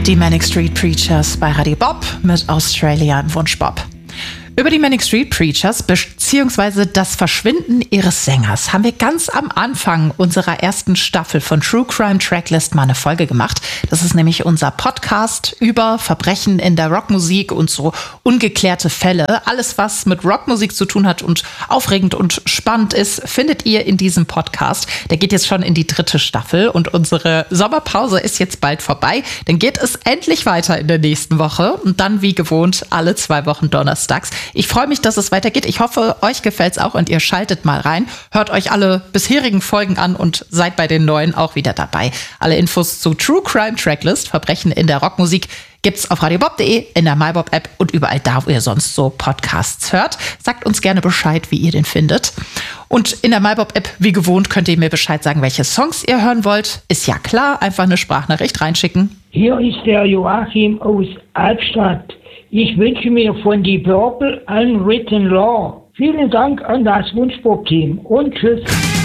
Die Manic Street Preachers bei Radio Bob mit Australia im Wunschbob. Über die Manic Street Preachers bzw. das Verschwinden ihres Sängers haben wir ganz am Anfang unserer ersten Staffel von True Crime Tracklist mal eine Folge gemacht. Das ist nämlich unser Podcast über Verbrechen in der Rockmusik und so ungeklärte Fälle. Alles, was mit Rockmusik zu tun hat und aufregend und spannend ist, findet ihr in diesem Podcast. Der geht jetzt schon in die 3. Staffel und unsere Sommerpause ist jetzt bald vorbei. Dann geht es endlich weiter in der nächsten Woche und dann wie gewohnt alle 2 Wochen donnerstags. Ich freue mich, dass es weitergeht. Ich hoffe, euch gefällt's auch und ihr schaltet mal rein. Hört euch alle bisherigen Folgen an und seid bei den neuen auch wieder dabei. Alle Infos zu True Crime Tracklist, Verbrechen in der Rockmusik, gibt's auf radiobob.de, in der MyBob-App und überall da, wo ihr sonst so Podcasts hört. Sagt uns gerne Bescheid, wie ihr den findet. Und in der MyBob-App, wie gewohnt, könnt ihr mir Bescheid sagen, welche Songs ihr hören wollt. Ist ja klar, einfach eine Sprachnachricht reinschicken. Hier ist der Joachim aus Albstadt. Ich wünsche mir von die Purple Unwritten Law. Vielen Dank an das Wunschbob-Team und tschüss.